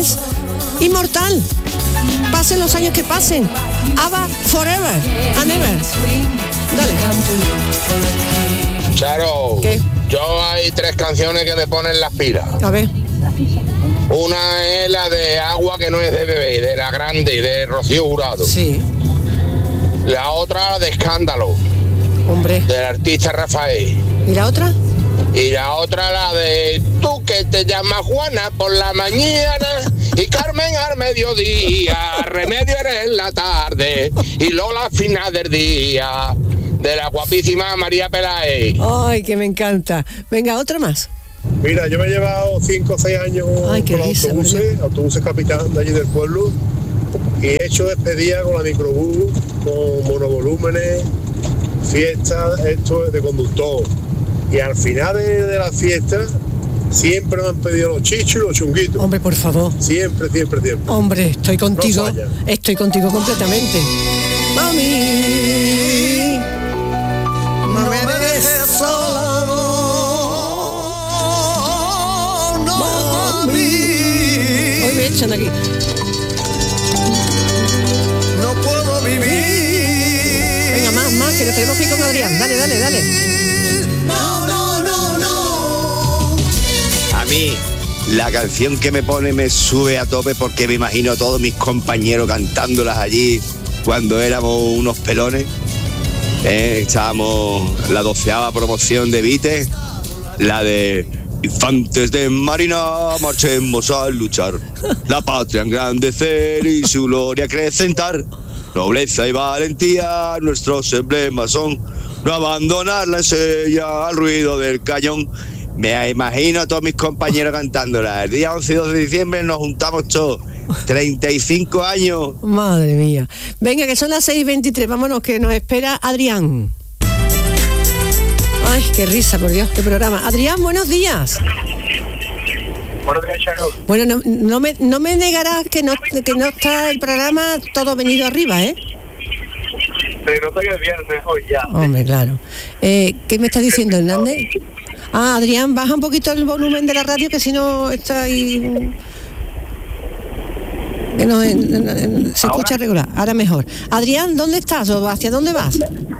es inmortal. Pasen los años que pasen. ABBA Forever and Ever. Dale. Charo, ¿Qué? yo hay 3 canciones que me ponen las pilas. A ver. Una es la de Agua que no es de bebé, de La Grande, de Rocío Jurado. Sí. La otra de Escándalo, Hombre. del artista Rafael. ¿Y la otra? Y la otra la de Tú que te llamas Juana por la mañana y Carmen al mediodía, Remedio eres en la tarde y Lola al final del día, de la guapísima María Peláez. Ay, que me encanta. Venga, otra más. Mira, yo me he llevado 5 o 6 años Ay, qué con risa, autobuses capitán de allí del pueblo, y he hecho despedida con la microbús, con monovolúmenes, fiestas, esto es de conductor. Y al final de la fiesta siempre me han pedido los chichos y los chunguitos. Hombre, por favor. Siempre. Hombre, estoy contigo. falla. Estoy contigo completamente. Mami, no me dejes sola, no, mami. Hoy me echan aquí. No puedo vivir. Venga, más, que nos tenemos que ir con Adrián. Dale. A mí, la canción que me pone me sube a tope porque me imagino a todos mis compañeros cantándolas allí cuando éramos unos pelones. Estábamos la 12ª promoción de Vites, la de Infantes de Marina, marchemos a luchar, la patria engrandecer y su gloria acrecentar. Nobleza y valentía, nuestros emblemas son, no abandonar la ensella al ruido del cañón. Me imagino a todos mis compañeros cantándola. El día 11 y 12 de diciembre nos juntamos todos. 35 años. Madre mía. Venga, que son las 6:23. Vámonos, que nos espera Adrián. Ay, qué risa, por Dios, qué programa. Adrián, buenos días. Buenos días, Charo. Bueno, no me negarás que no está el programa todo venido arriba, ¿eh? Se nota que es viernes hoy ya. Hombre, claro. ¿Qué me estás diciendo, Hernández? Ah, Adrián, baja un poquito el volumen de la radio, que si no está ahí... Que no, se escucha regular. Ahora mejor. Adrián, ¿dónde estás o hacia dónde vas?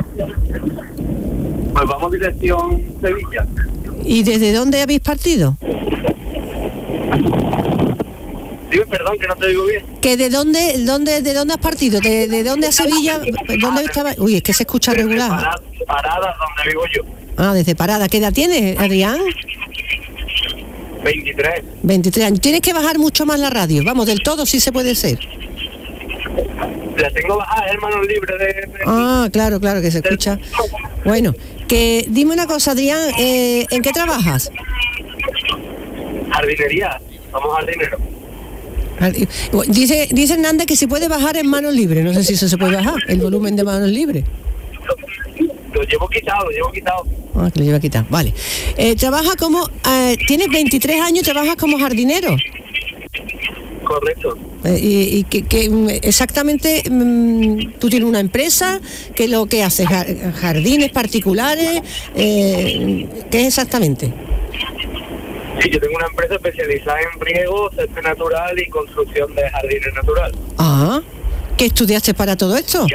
Pues vamos dirección Sevilla. ¿Y desde dónde habéis partido? Dime, perdón, que no te digo bien. ¿Que de dónde has partido? ¿De dónde a Sevilla? ¿Dónde estaba? Uy, es que se escucha regular. Parada, donde vivo yo. Ah, desde Parada. ¿Qué edad tienes, Adrián? 23. 23 años. Tienes que bajar mucho más la radio. Vamos, del todo sí se puede ser. La tengo bajada, hermanos libres de... Ah, claro, que se escucha. Bueno, que dime una cosa, Adrián, ¿en qué trabajas? Jardinería, somos jardineros. Dice Hernández que si puede bajar en manos libres. No sé si eso se puede bajar, el volumen de manos libres. Lo llevo quitado. Ah, que lo lleva quitado, vale. Trabaja como... tienes 23 años, trabajas como jardinero. Correcto. Y que exactamente tú tienes una empresa que lo que hace jardines particulares, ¿qué es exactamente? Sí, yo tengo una empresa especializada en riego, césped natural y construcción de jardines naturales. Ah, ¿qué estudiaste para todo esto?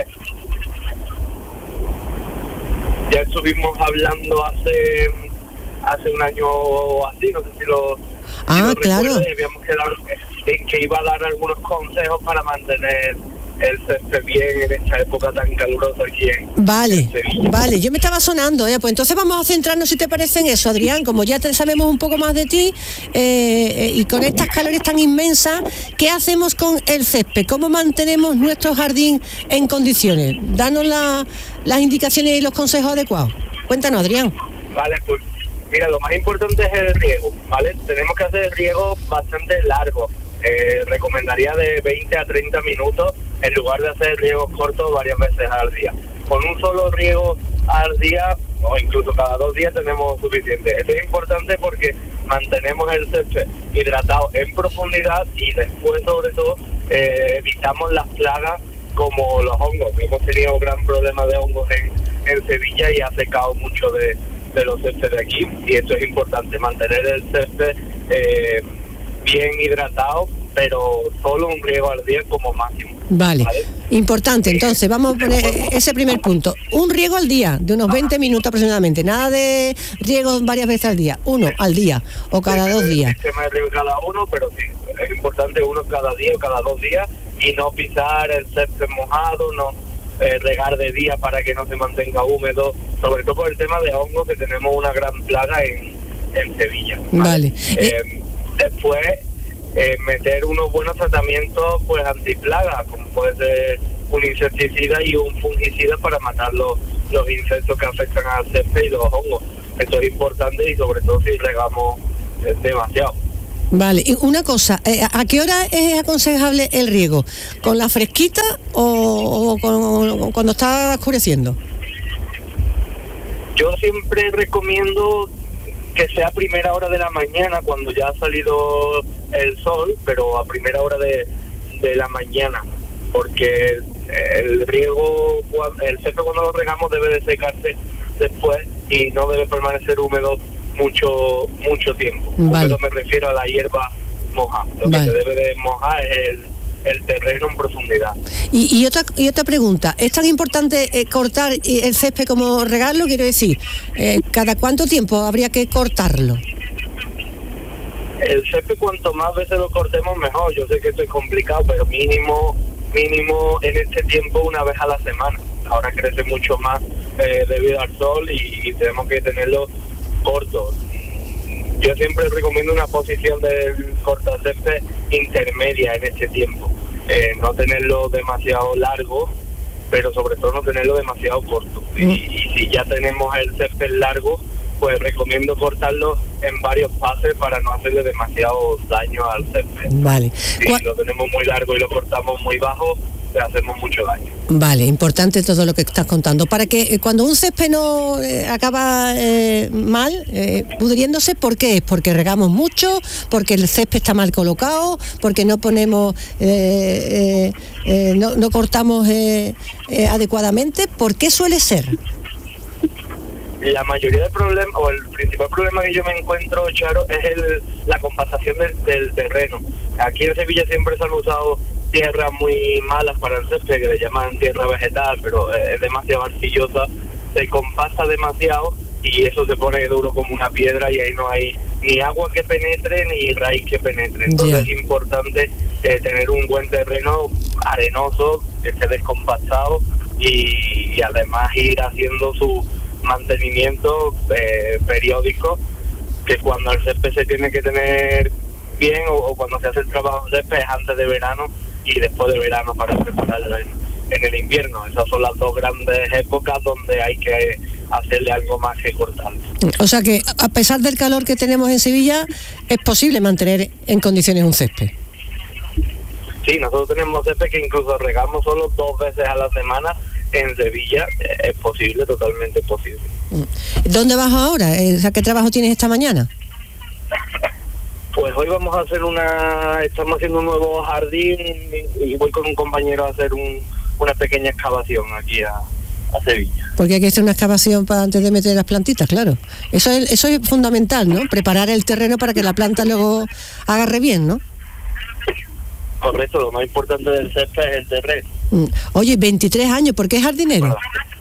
Ya estuvimos hablando hace un año o así, no sé si lo claro. recuerdas, y habíamos quedado en que iba a dar algunos consejos para mantener el césped bien en esta época tan calurosa aquí en Sevilla. Vale, yo me estaba sonando, pues entonces vamos a centrarnos, si te parece, en eso, Adrián, como ya sabemos un poco más de ti, y con estas calores tan inmensas, ¿qué hacemos con el césped? ¿Cómo mantenemos nuestro jardín en condiciones? Danos las indicaciones y los consejos adecuados. Cuéntanos, Adrián. Vale, pues mira, lo más importante es el riego, ¿vale? Tenemos que hacer riego bastante largo. Recomendaría de 20 a 30 minutos en lugar de hacer riegos cortos varias veces al día. Con un solo riego al día o incluso cada 2 días tenemos suficiente. Esto es importante porque mantenemos el césped hidratado en profundidad y después, sobre todo, evitamos las plagas como los hongos. Hemos tenido un gran problema de hongos en Sevilla y ha secado mucho de los céspedes de aquí, y esto es importante, mantener el césped bien hidratado pero solo un riego al día como máximo. Vale. Importante, entonces, vamos a poner ese primer punto. Un riego al día, de unos 20 minutos aproximadamente. Nada de riego varias veces al día. Uno al día o cada 2 días. Sistema de riego cada uno, pero sí, es importante uno cada día o cada 2 días y no pisar el césped mojado, no regar de día para que no se mantenga húmedo, sobre todo por el tema de hongos, que tenemos una gran plaga en Sevilla. Vale. Después, meter unos buenos tratamientos pues antiplagas, como puede ser un insecticida y un fungicida para matar los insectos que afectan al césped y los hongos. Esto es importante y sobre todo si regamos demasiado. Vale, y una cosa, ¿a qué hora es aconsejable el riego? ¿Con la fresquita o cuando está oscureciendo? Yo siempre recomiendo que sea a primera hora de la mañana, cuando ya ha salido el sol, pero a primera hora de la mañana, porque el riego, el césped cuando lo regamos debe de secarse después y no debe permanecer húmedo mucho tiempo. Vale. Húmedo me refiero a la hierba moja. Lo Vale. que se debe de mojar es el terreno en profundidad. Y otra pregunta, ¿es tan importante cortar el césped como regarlo? Quiero decir, ¿cada cuánto tiempo habría que cortarlo? El césped, cuanto más veces lo cortemos mejor. Yo sé que esto es complicado, pero mínimo en este tiempo una vez a la semana. Ahora crece mucho más debido al sol y tenemos que tenerlo corto. Yo siempre recomiendo una posición del cortacésped intermedia en este tiempo. No tenerlo demasiado largo, pero sobre todo no tenerlo demasiado corto. Y si ya tenemos el césped largo, pues recomiendo cortarlo en varios pases para no hacerle demasiado daño al césped. Vale. Si lo tenemos muy largo y lo cortamos muy bajo, le hacemos mucho daño. Vale, importante todo lo que estás contando. Para que cuando un césped no acaba mal, pudriéndose, ¿por qué es? ¿Porque regamos mucho? ¿Porque el césped está mal colocado? ¿Porque no ponemos, no cortamos adecuadamente? ¿Por qué suele ser? La mayoría de problemas, o el principal problema que yo me encuentro, Charo, es la compactación del terreno. Aquí en Sevilla siempre se han usado tierras muy malas para el césped, que le llaman tierra vegetal, pero es demasiado arcillosa, se compacta demasiado y eso se pone duro como una piedra y ahí no hay ni agua que penetre ni raíz que penetre. Entonces es importante tener un buen terreno arenoso, que esté descompactado y además ir haciendo su mantenimiento periódico, que cuando el césped se tiene que tener bien o cuando se hace el trabajo de césped es antes de verano y después de verano para prepararlo en el invierno. Esas son las dos grandes épocas donde hay que hacerle algo más que cortar. O sea que a pesar del calor que tenemos en Sevilla, es posible mantener en condiciones un césped. Sí, nosotros tenemos césped que incluso regamos solo 2 veces a la semana. En Sevilla es posible, totalmente posible. ¿Dónde vas ahora? ¿Qué trabajo tienes esta mañana? Pues hoy vamos a hacer estamos haciendo un nuevo jardín y voy con un compañero a hacer una pequeña excavación aquí a Sevilla. Porque hay que hacer una excavación antes de meter las plantitas, claro. Eso es fundamental, ¿no? Preparar el terreno para que la planta luego agarre bien, ¿no? Correcto, lo más importante del césped es el terreno. Oye, 23 años, ¿por qué jardinero?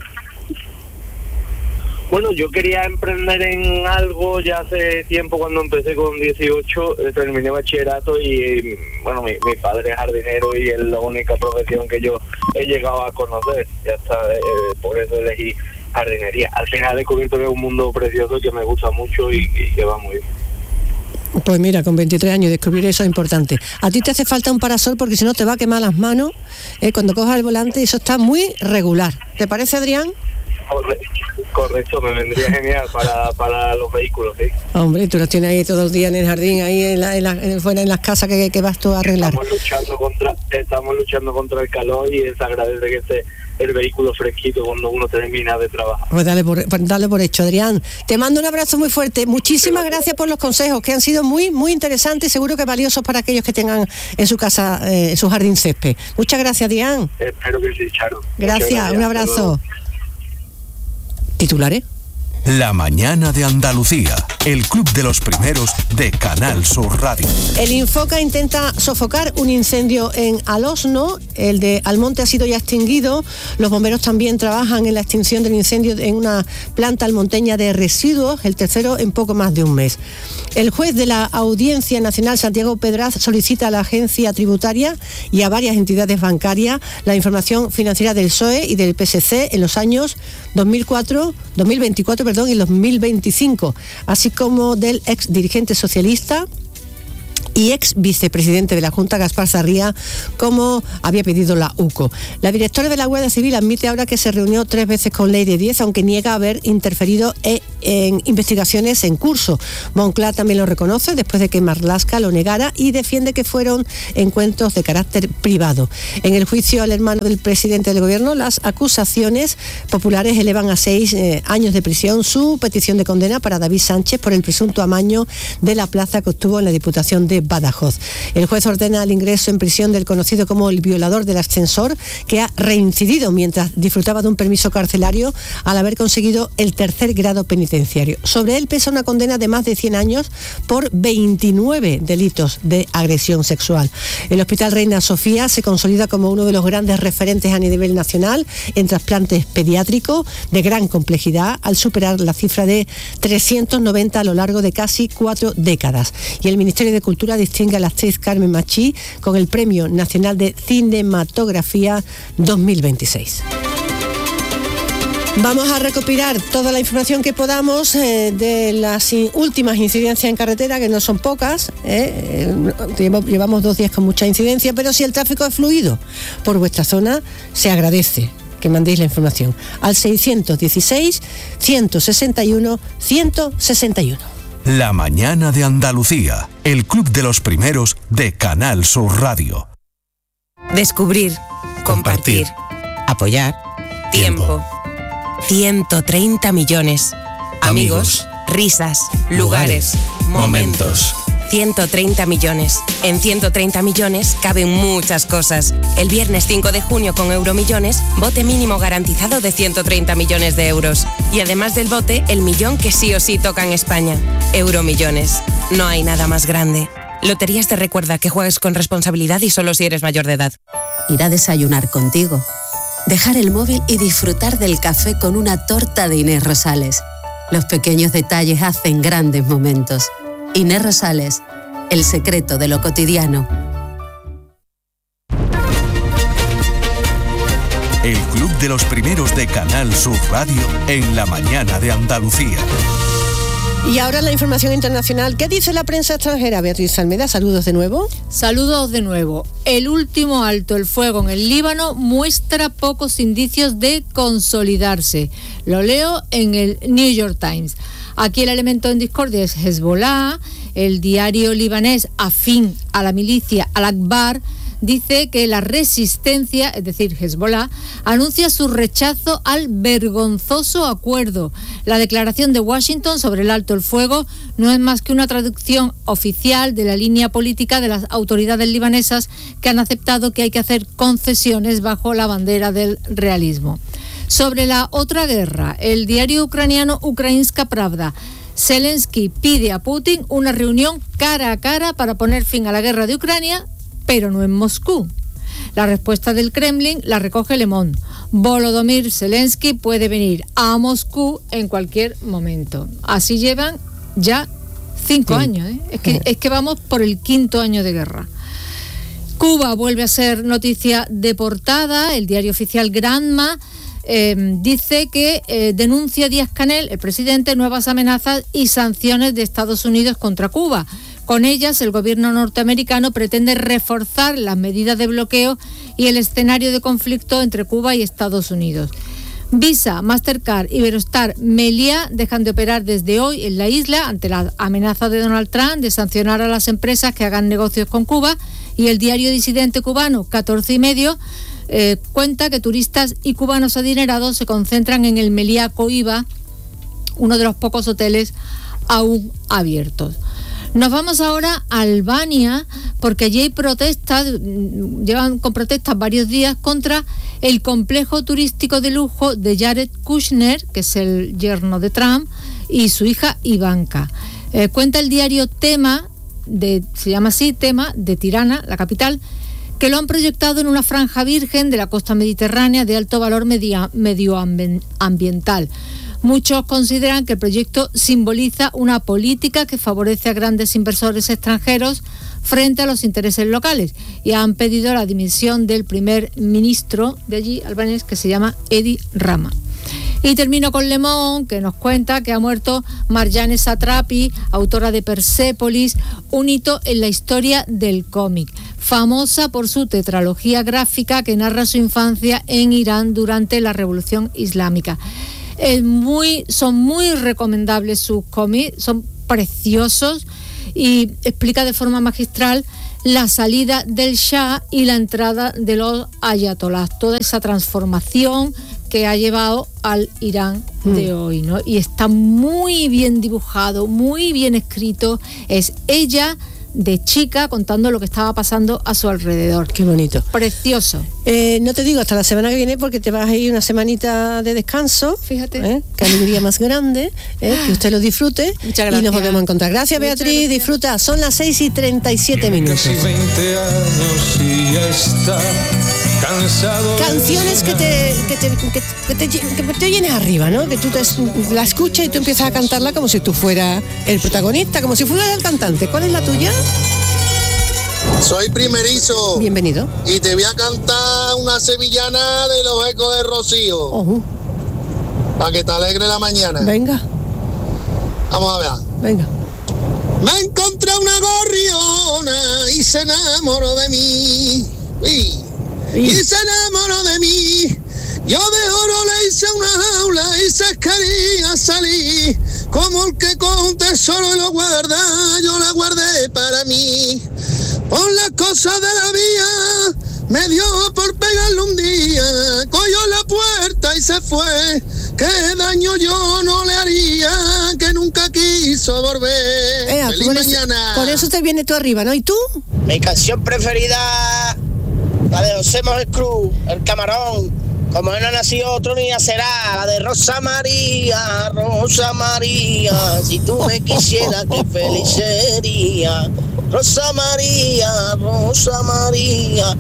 Bueno, yo quería emprender en algo ya hace tiempo, cuando empecé con 18, terminé bachillerato y bueno, mi padre es jardinero y es la única profesión que yo he llegado a conocer. Ya está, por eso elegí jardinería. Al final he descubierto que es un mundo precioso que me gusta mucho y que va muy bien. Pues mira, con 23 años descubrir eso es importante. A ti te hace falta un parasol porque si no te va a quemar las manos cuando cojas el volante, y eso está muy regular. ¿Te parece, Adrián? Correcto, me vendría genial para los vehículos, sí. Hombre, tú los tienes ahí todo el día en el jardín, ahí fuera en las casas que vas tú a arreglar. Estamos luchando contra el calor y se agradece que esté el vehículo fresquito cuando uno termina de trabajar. Pues dale por hecho, Adrián. Te mando un abrazo muy fuerte. Muchísimas gracias por los consejos, que han sido muy, muy interesantes y seguro que valiosos para aquellos que tengan en su casa su jardín césped. Muchas gracias, Adrián. Espero que sí, Charo. Gracias, un abrazo. ¿Titulares? La mañana de Andalucía, el club de los primeros de Canal Sur Radio. El Infoca intenta sofocar un incendio en Alosno. El de Almonte ha sido ya extinguido. Los bomberos también trabajan en la extinción del incendio en una planta almonteña de residuos, el tercero en poco más de un mes. El juez de la Audiencia Nacional, Santiago Pedraz, solicita a la agencia tributaria y a varias entidades bancarias la información financiera del PSOE y del PSC en los años 2024 y 2025, así como del ex dirigente socialista y ex vicepresidente de la Junta, Gaspar Zarría, como había pedido la UCO. La directora de la Guardia Civil admite ahora que se reunió 3 veces con Ley de 10, aunque niega haber interferido en investigaciones en curso. Monclar también lo reconoce después de que Marlaska lo negara y defiende que fueron encuentros de carácter privado. En el juicio al hermano del presidente del gobierno, las acusaciones populares elevan a 6 años de prisión su petición de condena para David Sánchez por el presunto amaño de la plaza que obtuvo en la Diputación de Badajoz. El juez ordena el ingreso en prisión del conocido como el violador del ascensor, que ha reincidido mientras disfrutaba de un permiso carcelario al haber conseguido el 3er grado penitenciario. Sobre él pesa una condena de más de 100 años por 29 delitos de agresión sexual. El Hospital Reina Sofía se consolida como uno de los grandes referentes a nivel nacional en trasplantes pediátricos de gran complejidad, al superar la cifra de 390 a lo largo de casi 4 décadas. Y el Ministerio de Cultura distingue a la actriz Carmen Machí con el Premio Nacional de Cinematografía 2026. Vamos a recopilar toda la información que podamos de las últimas incidencias en carretera, que no son pocas. Llevamos 2 días con mucha incidencia, pero si el tráfico es fluido por vuestra zona, se agradece que mandéis la información al 616-161-161. La mañana de Andalucía, el club de los primeros de Canal Sur Radio. Descubrir, compartir, apoyar, tiempo. 130 millones. Amigos, risas, lugares, momentos. 130 millones. En 130 millones caben muchas cosas. El viernes 5 de junio con Euromillones, bote mínimo garantizado de 130 millones de euros. Y además del bote, el millón que sí o sí toca en España. Euromillones. No hay nada más grande. Loterías te recuerda que juegues con responsabilidad y solo si eres mayor de edad. Ir a desayunar contigo. Dejar el móvil y disfrutar del café con una torta de Inés Rosales. Los pequeños detalles hacen grandes momentos. Inés Rosales, el secreto de lo cotidiano. El club de los primeros de Canal Sur Radio en la mañana de Andalucía. Y ahora la información internacional. ¿Qué dice la prensa extranjera? Beatriz Almeida, saludos de nuevo. Saludos de nuevo. El último alto el fuego en el Líbano muestra pocos indicios de consolidarse. Lo leo en el New York Times. Aquí el elemento en discordia es Hezbollah. El diario libanés afín a la milicia Al-Akbar dice que la resistencia, es decir, Hezbollah, anuncia su rechazo al vergonzoso acuerdo. La declaración de Washington sobre el alto el fuego no es más que una traducción oficial de la línea política de las autoridades libanesas, que han aceptado que hay que hacer concesiones bajo la bandera del realismo. Sobre la otra guerra, el diario ucraniano Ukrainska Pravda. Zelensky pide a Putin una reunión cara a cara para poner fin a la guerra de Ucrania, pero no en Moscú. La respuesta del Kremlin la recoge Le Monde. Volodymyr Zelensky puede venir a Moscú en cualquier momento. Así llevan ya 5 años. Es que vamos por el 5.º año de guerra. Cuba vuelve a ser noticia de portada. El diario oficial Granma dice que denuncia Díaz-Canel, el presidente, nuevas amenazas y sanciones de Estados Unidos contra Cuba. Con ellas, el gobierno norteamericano pretende reforzar las medidas de bloqueo y el escenario de conflicto entre Cuba y Estados Unidos. Visa, Mastercard, Iberostar, Meliá dejan de operar desde hoy en la isla ante la amenaza de Donald Trump de sancionar a las empresas que hagan negocios con Cuba, y el diario disidente cubano 14 y medio cuenta que turistas y cubanos adinerados se concentran en el Meliá Coiba, uno de los pocos hoteles aún abiertos. Nos vamos ahora a Albania, porque allí hay protestas, llevan con protestas varios días contra el complejo turístico de lujo de Jared Kushner, que es el yerno de Trump, y su hija Ivanka. Cuenta el diario Tema, se llama así, Tema, de Tirana, la capital, que lo han proyectado en una franja virgen de la costa mediterránea de alto valor medioambiental. Muchos consideran que el proyecto simboliza una política que favorece a grandes inversores extranjeros frente a los intereses locales y han pedido la dimisión del primer ministro de allí, albanés, que se llama Edi Rama. Y termino con Le Monde, que nos cuenta que ha muerto Marjane Satrapi, autora de Persépolis, un hito en la historia del cómic, famosa por su tetralogía gráfica que narra su infancia en Irán durante la Revolución Islámica. Son muy recomendables sus cómics, son preciosos y explica de forma magistral la salida del Shah y la entrada de los ayatolás, toda esa transformación que ha llevado al Irán de hoy, ¿no? Y está muy bien dibujado, muy bien escrito. Es ella de chica contando lo que estaba pasando a su alrededor. Qué bonito. Precioso. No te digo hasta la semana que viene porque te vas a ir una semanita de descanso. Fíjate. Qué alegría más grande. Que usted lo disfrute. Muchas gracias. Y nos volvemos a encontrar. Gracias, Muchas Beatriz. gracias. Disfruta. Son las 6:37. Casi 20 años y ya está cansado. Canciones que te llenes arriba, ¿no? Que tú la escuchas y tú empiezas a cantarla como si tú fueras el protagonista, como si fueras el cantante. ¿Cuál es la tuya? Soy primerizo. Bienvenido. Y te voy a cantar una sevillana de los ecos de Rocío. Para que te alegre la mañana. Venga. Vamos a ver. Venga. Me encontré una gorriona y se enamoró de mí. Y se enamoró de mí. Yo de oro le hice una jaula y se quería salir. Como el que con un tesoro y lo guarda, yo la guardé para mí. Por las cosas de la vía, me dio por pegarle un día. Cogió la puerta y se fue. Qué daño yo no le haría, que nunca quiso volver. ¡Feliz mañana! Con eso te viene tú arriba, ¿no? ¿Y tú? Mi canción preferida, la de José Miguel Cruz, El Camarón. Como no ha nacido otro ni nacerá, la de Rosa María, Rosa María. Si tú me quisieras, qué feliz sería. Rosa María, Rosa María.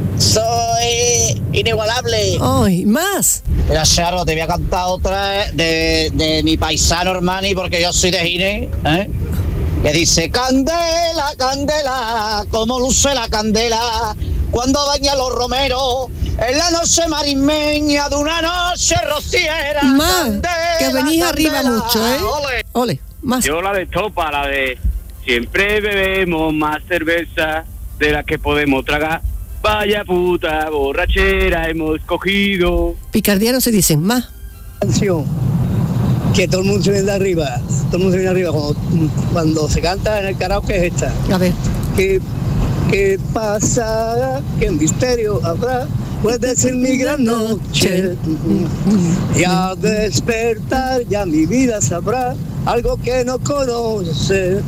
Soy inigualable. ¡Ay, más! Mira, Charo, te voy a cantar otra de mi paisano Hermani, porque yo soy de Gine, que dice: candela, candela, como luce la candela cuando baña los romeros en la noche marismeña de una noche rociera. Más, candela, que venís arriba candela. mucho, ¿eh? Ole, más. Yo la de Topa, la de siempre bebemos más cerveza de la que podemos tragar. Vaya puta borrachera hemos cogido. Picardianos se dicen más. Canción que todo el mundo se viene de arriba. Todo el mundo se viene arriba cuando se canta en el karaoke es esta. A ver. ¿Qué pasa? ¿Qué misterio habrá? Puede ser mi gran noche. Y al despertar ya mi vida sabrá algo que no conoce.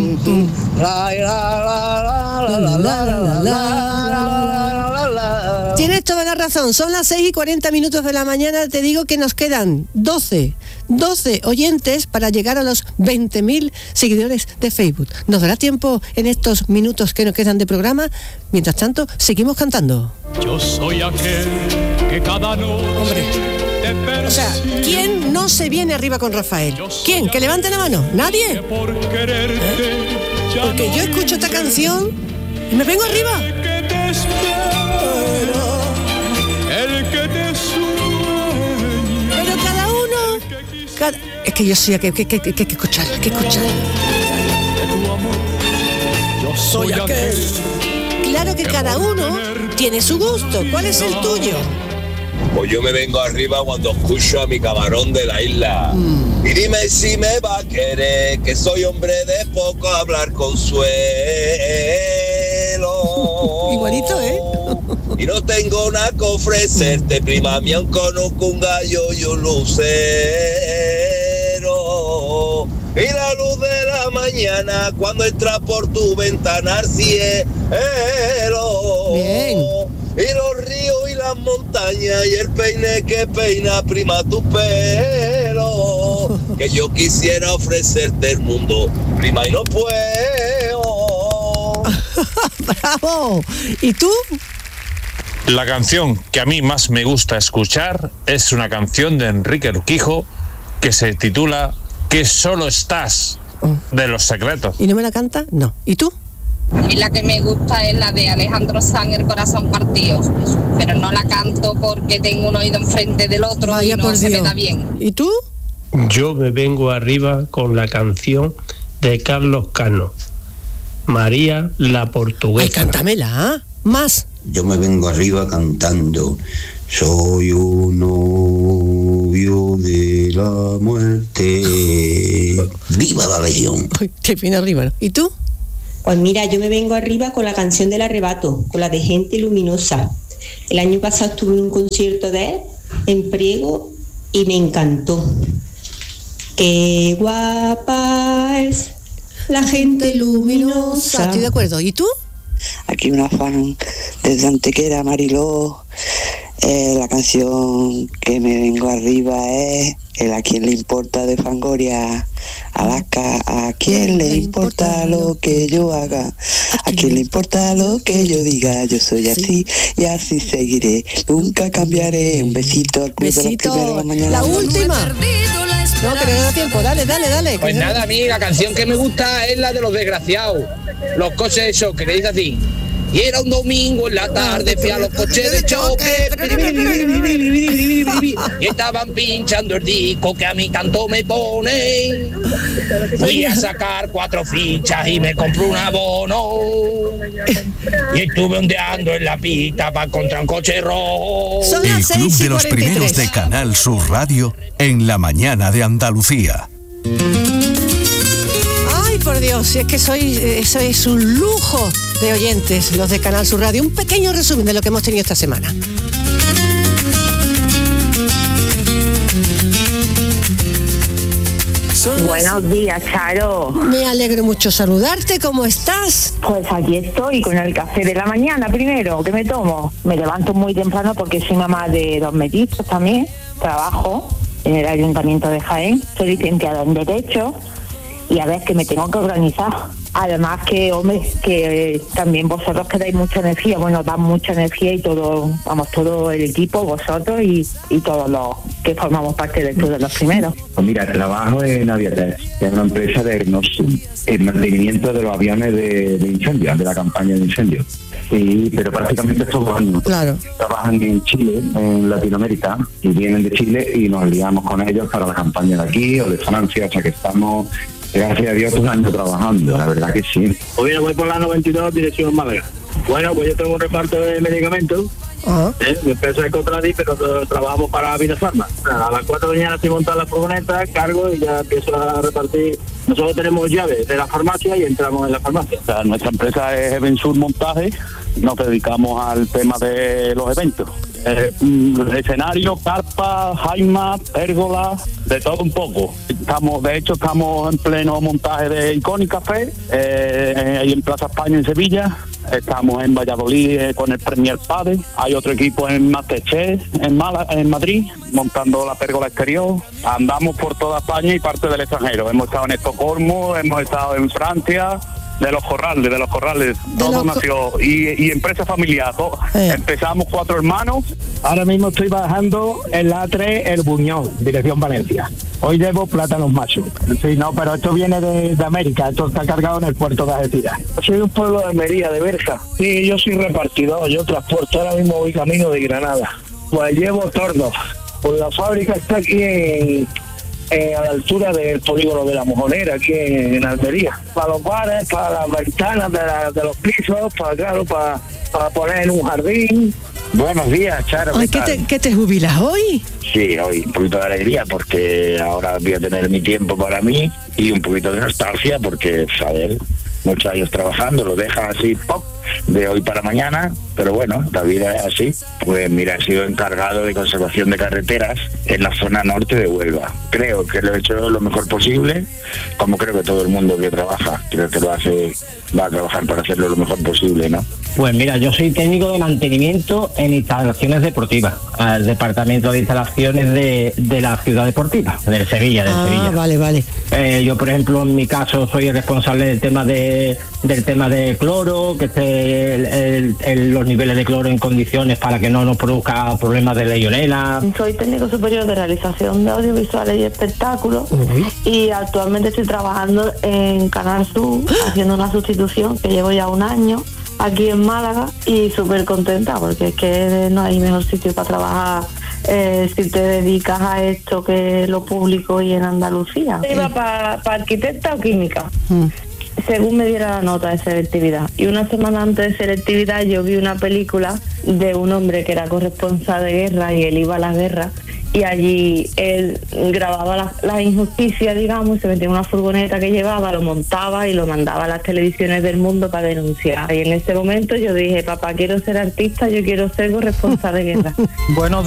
Tienes toda la razón, son las 6:40 de la mañana. Te digo que nos quedan 12 oyentes para llegar a los 20.000 seguidores de Facebook. ¿Nos dará tiempo en estos minutos que nos quedan de programa? Mientras tanto, seguimos cantando. Yo soy aquel que cada noche... Hombre, o sea, ¿quién no se viene arriba con Rafael? ¿Quién? ¿Que levante la mano? ¿Nadie? Porque yo escucho esta canción y me vengo arriba. Pero cada uno... Es que yo soy aquel que escuchar, que escuchar. Yo soy aquel... Claro que cada uno tiene su gusto. ¿Cuál es el tuyo? Pues yo me vengo arriba cuando escucho a mi camarón de la isla. Y dime si me va a querer, que soy hombre de poco hablar consuelo. Igualito, ¿eh? Y no tengo nada que ofrecerte, prima mía, conozco un gallo y un lucero. y la luz de la mañana cuando entra por tu ventana al cielo. Bien. Y los ríos y las montañas y el peine que peina prima tu pelo. Que yo quisiera ofrecerte el mundo, prima, y no puedo. ¡Bravo! ¿Y tú? La canción que a mí más me gusta escuchar es una canción de Enrique Urquijo que se titula Que solo estás, de Los Secretos. ¿Y no me la canta? No. ¿Y tú? Y la que me gusta es la de Alejandro Sanz, El corazón partido, pero no la canto porque tengo un oído enfrente del otro. Vaya, y no se me da bien. ¿Y tú? Yo me vengo arriba con la canción de Carlos Cano, María la Portuguesa. Ay, cántamela, más. Yo me vengo arriba cantando, soy un novio de la muerte. ¡Viva la legión! Te viene arriba, ¿no? ¿Y tú? Pues mira, yo me vengo arriba con la canción del Arrebato, con la de Gente Luminosa. El año pasado estuve en un concierto de él, en Priego, y me encantó. ¡Qué guapa es la gente luminosa! Estoy de acuerdo. ¿Y tú? Aquí una fan desde Antequera, Mariló. La canción que me vengo arriba es el A quién le importa de Fangoria, Alaska. A quién le importa lo que yo haga, a quién le importa lo que yo diga. Yo soy así y así seguiré, nunca cambiaré. Un besito al club de los primeros de la mañana. La última. No, que no da tiempo. Dale. Pues nada, a mí la canción que me gusta es la de Los Desgraciados, los coches de choque, que dice así. Y era un domingo en la tarde, fui a los coches de choque y estaban pinchando el disco que a mí tanto me pone. Fui a sacar 4 fichas y me compré un abono y estuve ondeando en la pista para encontrar un coche rojo. El Club de los Primeros de Canal Sur Radio en la mañana de Andalucía. Ay, por Dios, si es que eso es un lujo de oyentes, los de Canal Sur Radio. Un pequeño resumen de lo que hemos tenido esta semana. Buenos días, Charo. Me alegro mucho saludarte. ¿Cómo estás? Pues aquí estoy con el café de la mañana primero, que me tomo. Me levanto muy temprano porque soy mamá de 2 mellizos también. Trabajo en el Ayuntamiento de Jaén. Soy licenciada en Derecho y a ver que me tengo que organizar. Además que, hombre, que también vosotros que dais mucha energía, bueno, dan mucha energía y todo, vamos, todo el equipo, vosotros y todos los que formamos parte del Club de los Primeros. Pues mira, trabajo en Aviatex, que es una empresa de el mantenimiento de los aviones de incendios, de la campaña de incendios. Sí, pero prácticamente estos años trabajan en Chile, en Latinoamérica, y vienen de Chile y nos liamos con ellos para la campaña de aquí o de Francia, o sea que estamos... Gracias a Dios, un año trabajando, la verdad que sí. Pues mira, voy por la 92, dirección Málaga. Bueno, pues yo tengo un reparto de medicamentos. Mi empresa es Contradi, pero trabajamos para Vidafarma. A las 4 de la mañana estoy montando la furgoneta, cargo y ya empiezo a repartir. Nosotros tenemos llaves de la farmacia y entramos en la farmacia. O sea, nuestra empresa es Evensur Montaje, nos dedicamos al tema de los eventos. Escenario, carpa, jaima, pérgola, de todo un poco. Estamos en pleno montaje de Iconic Café, ahí en Plaza España en Sevilla. Estamos en Valladolid con el Premier Padre. Hay otro equipo en Masterchef en Madrid, montando la pérgola exterior. Andamos por toda España y parte del extranjero. Hemos estado en Estocolmo, hemos estado en Francia. De los corrales, todo nació, y empresa familiar, empezamos 4 hermanos. Ahora mismo estoy bajando en la A3 El Buñón, dirección Valencia. Hoy llevo plátanos machos. Sí, no, pero esto viene de América, esto está cargado en el puerto de Algeciras. Soy de un pueblo de Almería, de Berja. Sí, yo soy repartidor, yo transporto, ahora mismo voy camino de Granada. Pues llevo tordos, pues la fábrica está aquí a la altura del polígono de la Mojonera, aquí en Almería. Para los bares, para las ventanas de los pisos, para poner en un jardín. Buenos días, Charo. Ay, ¿qué te jubilas hoy? Sí, hoy un poquito de alegría porque ahora voy a tener mi tiempo para mí y un poquito de nostalgia porque, a ver, muchos años trabajando, lo dejas así, ¡pop! de hoy para mañana, pero bueno, la vida es así. Pues mira, he sido encargado de conservación de carreteras en la zona norte de Huelva. Creo que lo he hecho lo mejor posible, como creo que todo el mundo que trabaja, creo que va a trabajar para hacerlo lo mejor posible, ¿no? Pues mira, yo soy técnico de mantenimiento en instalaciones deportivas, al departamento de instalaciones de la ciudad deportiva, de Sevilla, Sevilla. Vale. Yo, por ejemplo, en mi caso soy el responsable del tema de cloro, que esté los niveles de cloro en condiciones para que no nos produzca problemas de legionela. Soy técnico superior de realización de audiovisuales y espectáculos y actualmente estoy trabajando en Canal Sur haciendo una sustitución que llevo ya un año aquí en Málaga y súper contenta porque es que no hay mejor sitio para trabajar si te dedicas a esto que lo público y en Andalucía. Iba para arquitecta o química, según me diera la nota de selectividad. Y una semana antes de selectividad yo vi una película de un hombre que era corresponsal de guerra y él iba a la guerra. Y allí él grababa la injusticia, digamos, y se metía en una furgoneta que llevaba, lo montaba y lo mandaba a las televisiones del mundo para denunciar. Y en ese momento yo dije, papá, quiero ser artista, yo quiero ser corresponsal de guerra. Buenos